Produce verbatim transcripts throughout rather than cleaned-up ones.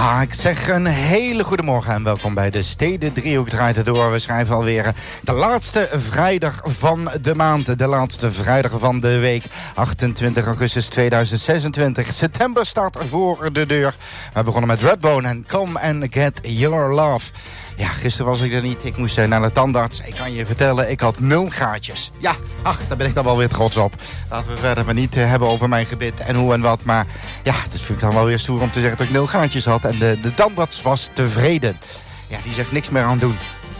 Ja, ik zeg een hele goede morgen en welkom bij de Steden Driehoek draait het door. We schrijven alweer de laatste vrijdag van de maand, de laatste vrijdag van de week. achtentwintig augustus tweeduizend zesentwintig. September staat voor de deur. We begonnen met Redbone en Come and Get Your Love. Ja, gisteren was ik er niet. Ik moest naar de tandarts. Ik kan je vertellen, ik had nul gaatjes. Ja, ach, daar ben ik dan wel weer trots op. Laten we verder maar niet hebben over mijn gebit en hoe en wat. Maar ja, het is vind ik dan wel weer stoer om te zeggen dat ik nul gaatjes had. En de, de tandarts was tevreden. Ja, die zegt niks meer aan doen.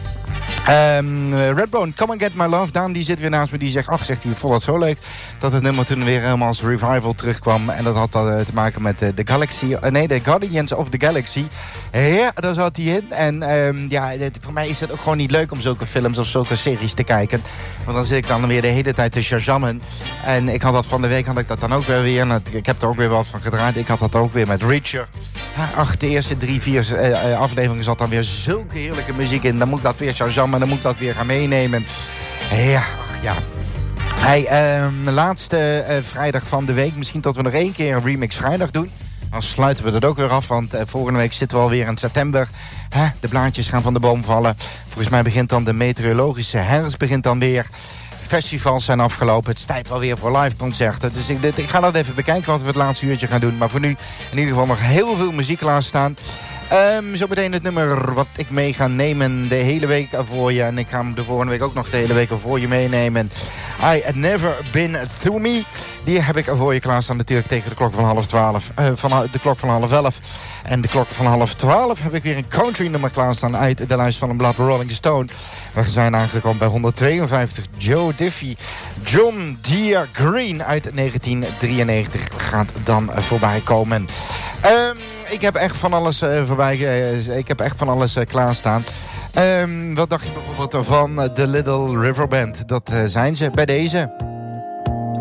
Um, Redbone, Come and Get My Love. Daan die zit weer naast me, die zegt, ach, zegt hij, ik vond het zo leuk dat het nummer toen weer helemaal als revival terugkwam. En dat had dan uh, te maken met de uh, Galaxy, uh, nee, de Guardians of the Galaxy. Ja, daar zat hij in. En um, ja, het, voor mij is het ook gewoon niet leuk om zulke films of zulke series te kijken. Want dan zit ik dan weer de hele tijd te shazammen. En ik had dat van de week, had ik dat dan ook weer weer. En ik heb er ook weer wat van gedraaid. Ik had dat ook weer met Reacher. Ach, de eerste drie, vier uh, afleveringen zat dan weer zulke heerlijke muziek in. Dan moet ik dat weer shazammen. Maar dan moet ik dat weer gaan meenemen. Ja, ach, ja. Hey, um, laatste uh, vrijdag van de week. Misschien dat we nog één keer een remix vrijdag doen. Dan sluiten we dat ook weer af. Want uh, volgende week zitten we alweer in september. Huh, de blaadjes gaan van de boom vallen. Volgens mij begint dan de meteorologische herfst begint dan weer. Festivals zijn afgelopen. Het is tijd wel weer voor live concerten. Dus ik, dit, ik ga dat even bekijken wat we het laatste uurtje gaan doen. Maar voor nu in ieder geval nog heel veel muziek klaarstaan. Um, Zometeen het nummer wat ik mee ga nemen de hele week voor je. En ik ga hem de volgende week ook nog de hele week voor je meenemen. I Had Never Been Through Me. Die heb ik voor je klaarstaan natuurlijk tegen de klok van half twaalf. Uh, van de klok van half elf. En de klok van half twaalf heb ik weer een country nummer klaarstaan uit de lijst van een blad Rolling Stone. We zijn aangekomen bij honderdtweeënvijftig. Joe Diffie. John Deere Green uit negentien drieënnegentig gaat dan voorbij komen. Um, Ik heb echt van alles uh, voorbij. Uh, ik heb echt van alles uh, klaarstaan. Um, wat dacht je bijvoorbeeld van The Little River Band? Dat uh, zijn ze bij deze.